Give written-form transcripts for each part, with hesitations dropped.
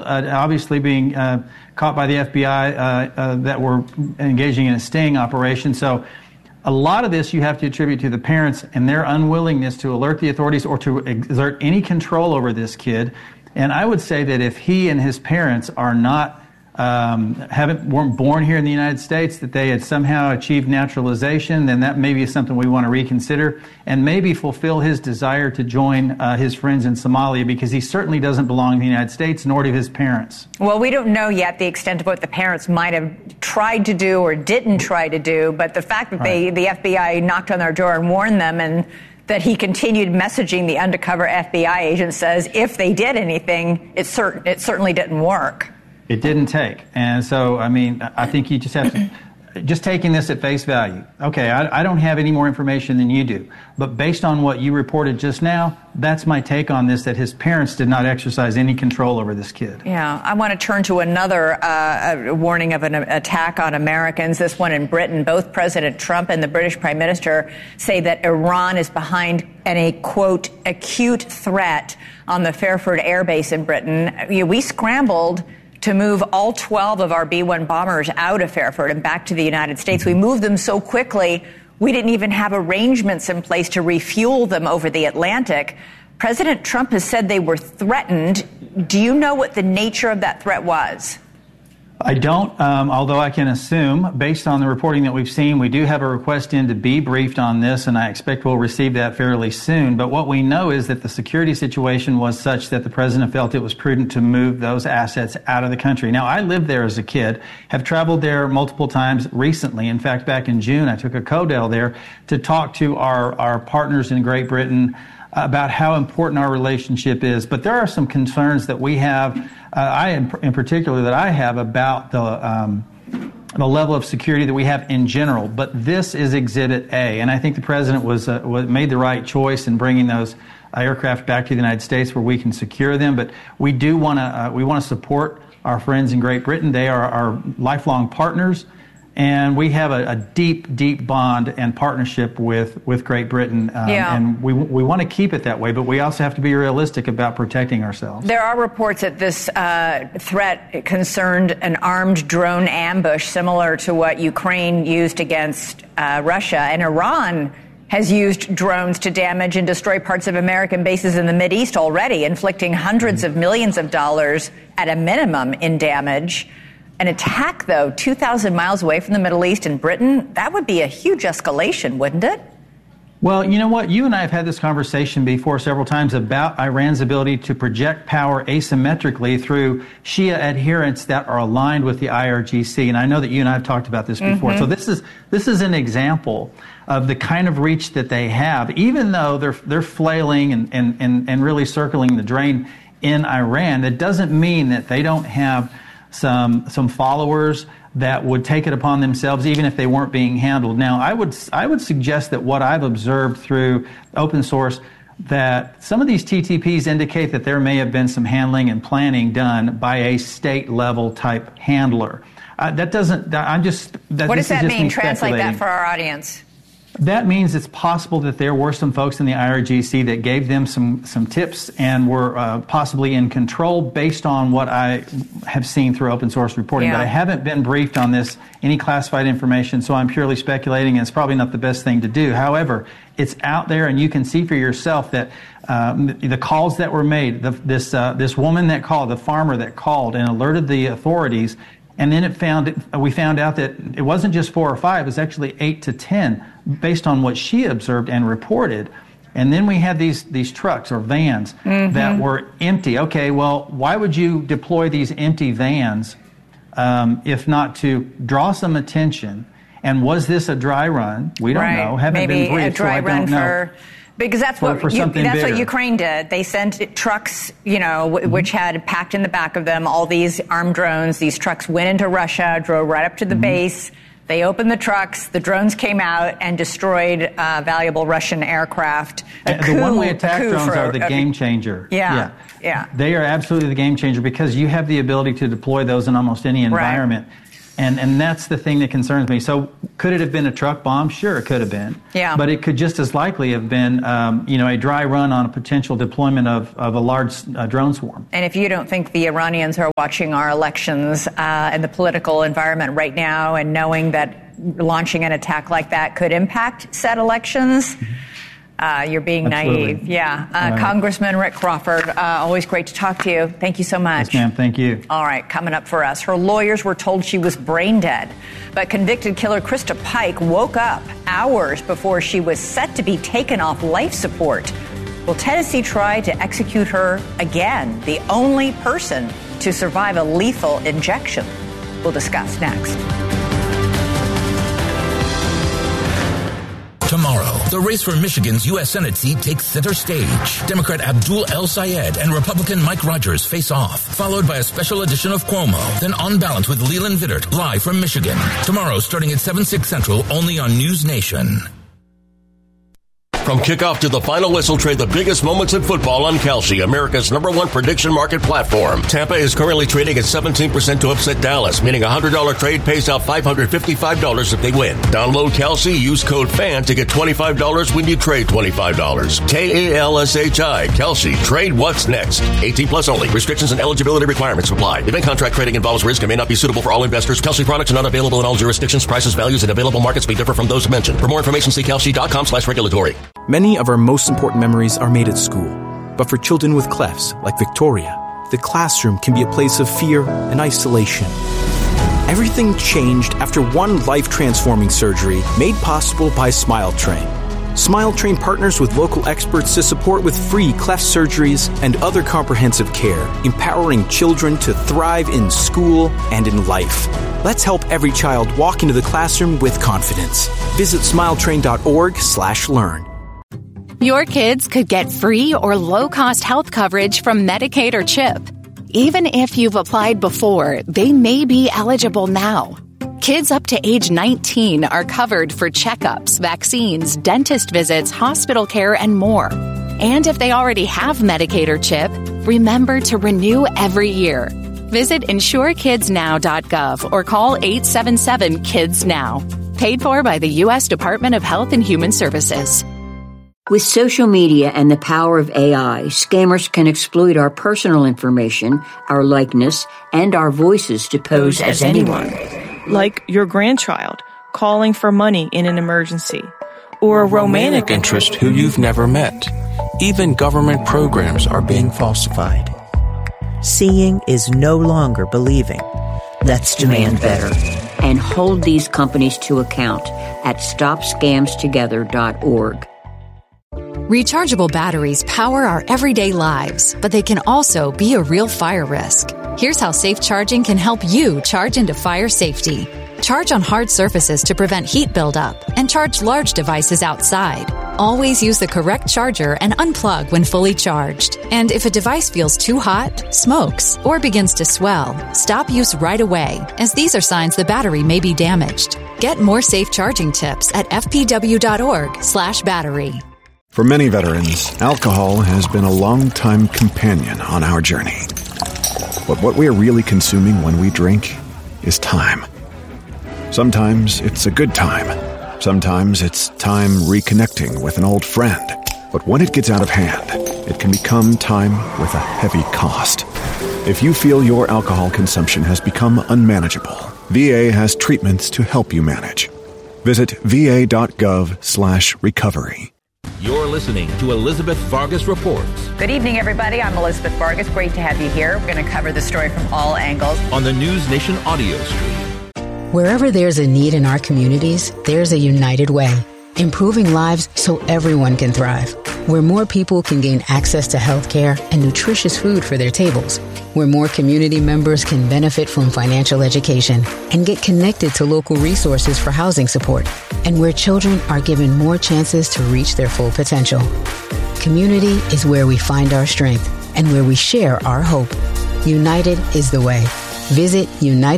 obviously being caught by the FBI that were engaging in a sting operation. So a lot of this you have to attribute to the parents and their unwillingness to alert the authorities or to exert any control over this kid. And I would say that if he and his parents are not weren't born here in the United States, that they had somehow achieved naturalization, then that maybe is something we want to reconsider and maybe fulfill his desire to join his friends in Somalia, because he certainly doesn't belong in the United States, nor do his parents. Well, we don't know yet the extent of what the parents might have tried to do or didn't try to do, but the fact that the FBI knocked on their door and warned them, and that he continued messaging the undercover FBI agent, says if they did anything, it certainly didn't work. It didn't take. And so, I mean, I think you just have to, just taking this at face value. Okay, I don't have any more information than you do. But based on what you reported just now, that's my take on this, that his parents did not exercise any control over this kid. Yeah, I want to turn to another warning of an attack on Americans, this one in Britain. Both President Trump and the British Prime Minister say that Iran is behind a, quote, acute threat on the Fairford Air Base in Britain. We scrambled to move all 12 of our B-1 bombers out of Fairford and back to the United States. We moved them so quickly, we didn't even have arrangements in place to refuel them over the Atlantic. President Trump has said they were threatened. Do you know what the nature of that threat was? I don't, although I can assume, based on the reporting that we've seen, we do have a request in to be briefed on this, and I expect we'll receive that fairly soon. But what we know is that the security situation was such that the president felt it was prudent to move those assets out of the country. Now, I lived there as a kid, have traveled there multiple times recently. In fact, back in June, I took a CODEL there to talk to our partners in Great Britain about how important our relationship is. But there are some concerns that we have, in particular, that I have about the level of security that we have in general. But this is Exhibit A, and I think the president made the right choice in bringing those aircraft back to the United States where we can secure them. But we do want to support our friends in Great Britain. They are our lifelong partners. And we have a deep, deep bond and partnership with Great Britain, and we want to keep it that way, but we also have to be realistic about protecting ourselves. There are reports that this threat concerned an armed drone ambush similar to what Ukraine used against Russia, and Iran has used drones to damage and destroy parts of American bases in the Mideast already, inflicting hundreds of millions of dollars at a minimum in damage. An attack, though, 2,000 miles away from the Middle East in Britain, that would be a huge escalation, wouldn't it? Well, you know what? You and I have had this conversation before several times about Iran's ability to project power asymmetrically through Shia adherents that are aligned with the IRGC. And I know that you and I have talked about this before. So this is an example of the kind of reach that they have, even though they're flailing and really circling the drain in Iran. That doesn't mean that they don't have some followers that would take it upon themselves, even if they weren't being handled. Now, I would suggest that what I've observed through open source, that some of these TTPs indicate that there may have been some handling and planning done by a state-level type handler. That doesn't. I'm just. What does that mean? Translate that for our audience. That means it's possible that there were some folks in the IRGC that gave them some tips and were possibly in control based on what I have seen through open source reporting. But I haven't been briefed on this, any classified information, so I'm purely speculating, and it's probably not the best thing to do. However, it's out there, and you can see for yourself that the calls that were made, this woman that called, the farmer that called and alerted the authorities, and then we found out that it wasn't just 4 or 5, it was actually 8 to 10, based on what she observed and reported. And then we had these trucks or vans that were empty. Okay, well, why would you deploy these empty vans if not to draw some attention? And was this a dry run? We don't know. Haven't Maybe been briefed, a dry run for... Because that's what Ukraine did. They sent trucks, which had packed in the back of them all these armed drones. These trucks went into Russia, drove right up to the base. They opened the trucks. The drones came out and destroyed valuable Russian aircraft. The one-way attack drones are the game changer. Yeah. They are absolutely the game changer because you have the ability to deploy those in almost any environment. And that's the thing that concerns me. So could it have been a truck bomb? Sure, it could have been. Yeah. But it could just as likely have been, a dry run on a potential deployment of a large drone swarm. And if you don't think the Iranians are watching our elections and the political environment right now and knowing that launching an attack like that could impact said elections, you're being Absolutely. naive. Yeah. Congressman Rick Crawford, always great to talk to you. Thank you so much. Yes, ma'am. Thank you. All right, coming up for us. Her lawyers were told she was brain dead, but convicted killer Krista Pike woke up hours before she was set to be taken off life support. Will Tennessee try to execute her again, the only person to survive a lethal injection? We'll discuss next. Tomorrow, the race for Michigan's U.S. Senate seat takes center stage. Democrat Abdul El-Sayed and Republican Mike Rogers face off, followed by a special edition of Cuomo, then On Balance with Leland Vittert, live from Michigan. Tomorrow, starting at 7/6 Central, only on News Nation. From kickoff to the final whistle, trade the biggest moments in football on Kalshi, America's #1 prediction market platform. Tampa is currently trading at 17% to upset Dallas, meaning a $100 trade pays out $555 if they win. Download Kalshi, use code FAN to get $25 when you trade $25. Kalshi, Kalshi, trade what's next. 18 plus only. Restrictions and eligibility requirements apply. Event contract trading involves risk and may not be suitable for all investors. Kalshi products are not available in all jurisdictions. Prices, values, and available markets may differ from those mentioned. For more information, see kalshi.com/regulatory. Many of our most important memories are made at school. But for children with clefts, like Victoria, the classroom can be a place of fear and isolation. Everything changed after one life-transforming surgery made possible by SmileTrain. SmileTrain partners with local experts to support with free cleft surgeries and other comprehensive care, empowering children to thrive in school and in life. Let's help every child walk into the classroom with confidence. Visit smiletrain.org/learn. Your kids could get free or low-cost health coverage from Medicaid or CHIP. Even if you've applied before, they may be eligible now. Kids up to age 19 are covered for checkups, vaccines, dentist visits, hospital care, and more. And if they already have Medicaid or CHIP, remember to renew every year. Visit insurekidsnow.gov or call 877-KIDS-NOW. Paid for by the U.S. Department of Health and Human Services. With social media and the power of AI, scammers can exploit our personal information, our likeness, and our voices to pose as anyone. Like your grandchild calling for money in an emergency, or a romantic interest who you've never met. Even government programs are being falsified. Seeing is no longer believing. Let's demand better. And hold these companies to account at StopScamsTogether.org. Rechargeable batteries power our everyday lives, but they can also be a real fire risk. Here's how safe charging can help you charge into fire safety. Charge on hard surfaces to prevent heat buildup, and charge large devices outside. Always use the correct charger and unplug when fully charged. And if a device feels too hot, smokes, or begins to swell, stop use right away, as these are signs the battery may be damaged. Get more safe charging tips at fpw.org/battery. For many veterans, alcohol has been a long-time companion on our journey. But what we are really consuming when we drink is time. Sometimes it's a good time. Sometimes it's time reconnecting with an old friend. But when it gets out of hand, it can become time with a heavy cost. If you feel your alcohol consumption has become unmanageable, VA has treatments to help you manage. Visit va.gov/recovery. You're listening to Elizabeth Vargas Reports. Good evening, everybody. I'm Elizabeth Vargas. Great to have you here. We're going to cover the story from all angles on the News Nation audio stream. Wherever there's a need in our communities, there's a United Way, improving lives so everyone can thrive. Where more people can gain access to health care and nutritious food for their tables. Where more community members can benefit from financial education and get connected to local resources for housing support. And where children are given more chances to reach their full potential. Community is where we find our strength and where we share our hope. United is the way. Visit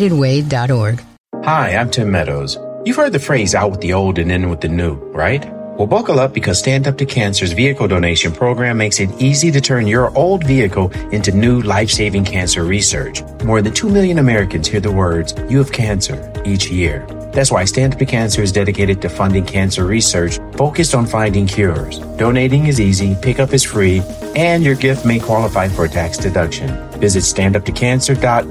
unitedway.org. Hi, I'm Tim Meadows. You've heard the phrase out with the old and in with the new, right? Well, buckle up because Stand Up to Cancer's vehicle donation program makes it easy to turn your old vehicle into new life-saving cancer research. More than 2 million Americans hear the words, "You have cancer," each year. That's why Stand Up to Cancer is dedicated to funding cancer research focused on finding cures. Donating is easy, pickup is free, and your gift may qualify for a tax deduction. Visit standuptocancer.org